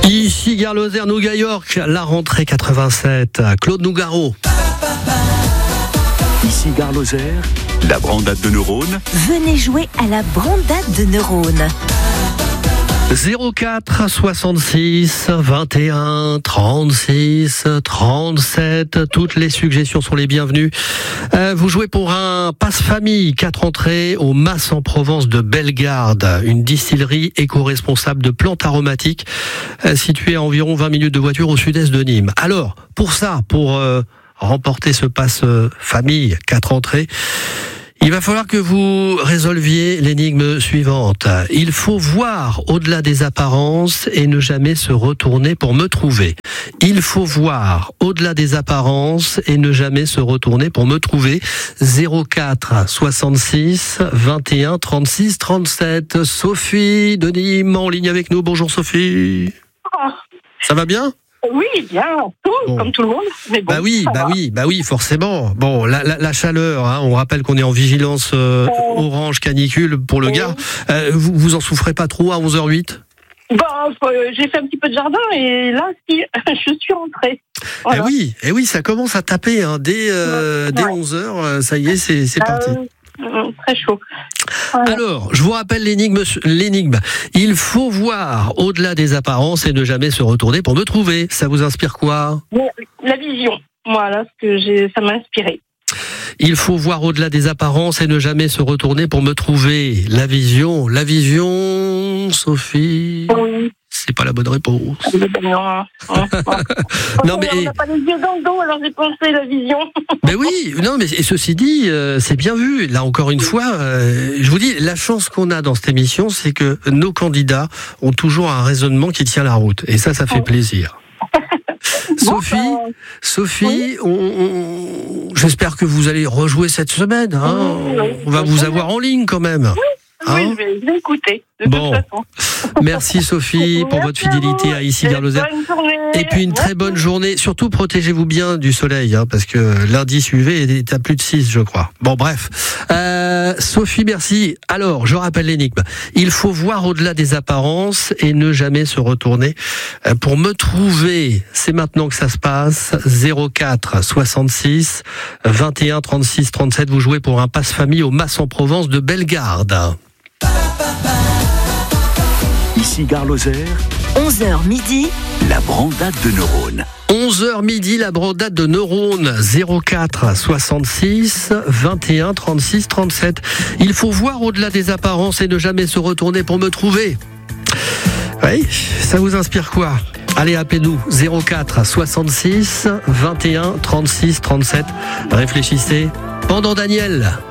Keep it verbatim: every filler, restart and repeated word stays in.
Ici Gare Lozère, Nougat York, la rentrée quatre-vingt-sept. Claude Nougaro. Ici Gare Lozère, la brandade de neurones. Venez jouer à la brandade de neurones. zéro quatre soixante-six vingt et un trente-six trente-sept. Toutes les suggestions sont les bienvenues. Euh, vous jouez pour un passe-famille, quatre entrées au Mas en Provence de Bellegarde, une distillerie éco-responsable de plantes aromatiques euh, située à environ vingt minutes de voiture au sud-est de Nîmes. Alors, pour ça, pour euh, remporter ce passe-famille, quatre entrées, il va falloir que vous résolviez l'énigme suivante. Il faut voir au-delà des apparences et ne jamais se retourner pour me trouver. Il faut voir au-delà des apparences et ne jamais se retourner pour me trouver. zéro quatre soixante-six vingt et un trente-six trente-sept. Sophie de Nîmes en ligne avec nous. Bonjour Sophie. Oh. Ça va bien ? Oui, bien, tout, bon. comme tout le monde. Mais bon, bah oui, bah va. oui, bah oui, forcément. Bon, la, la, la chaleur, hein, on rappelle qu'on est en vigilance euh, oh. orange canicule pour le oui. Gard. Euh, vous, vous en souffrez pas trop à onze heures huit ? Bon, euh, j'ai fait un petit peu de jardin et là, si, je suis rentrée. Voilà. Eh oui, eh oui, ça commence à taper hein, dès, euh, ouais. dès onze heures. Ça y est, c'est, c'est parti. Euh, euh, très chaud. Voilà. Alors, je vous rappelle l'énigme, l'énigme. Il faut voir au-delà des apparences et ne jamais se retourner pour me trouver. Ça vous inspire quoi ? La vision. Voilà ce que j'ai, ça m'a inspiré. Il faut voir au-delà des apparences et ne jamais se retourner pour me trouver. La vision, la vision, Sophie. Oui. C'est pas la bonne réponse. Non, non mais on n'a pas les yeux dans le dos, alors j'ai pensé la vision. Mais oui, non mais et ceci dit, euh, c'est bien vu. Là encore une fois, euh, je vous dis, la chance qu'on a dans cette émission, c'est que nos candidats ont toujours un raisonnement qui tient la route, et ça, ça fait plaisir. Sophie, bon, euh... Sophie, oui. on, on, j'espère que vous allez rejouer cette semaine. Hein. Oui, oui. On va vous avoir en ligne quand même. Oui. Hein oui, je vais, je vais écouter, de bon. toute façon. Merci Sophie pour Merci votre fidélité à, à ici Gare Lozère. Et puis une Merci. très bonne journée. Surtout protégez-vous bien du soleil, hein, parce que lundi suivi est à plus de six, je crois. Bon, bref. Euh, Sophie, merci. Alors, je rappelle l'énigme. Il faut voir au-delà des apparences et ne jamais se retourner pour me trouver. C'est maintenant que ça se passe. zéro quatre soixante-six vingt et un trente-six trente-sept. Vous jouez pour un passe-famille au Mas en Provence de Bellegarde. Ici Gare Lozère, onze heures midi, la brandade de neurones. onze heures midi, la brandade de neurones. Zéro quatre soixante-six vingt et un trente-six trente-sept. Il faut voir au-delà des apparences et ne jamais se retourner pour me trouver. Oui, ça vous inspire quoi ? Allez, appelez-nous. Zéro quatre soixante-six vingt et un trente-six trente-sept. Réfléchissez. Pendant Daniel.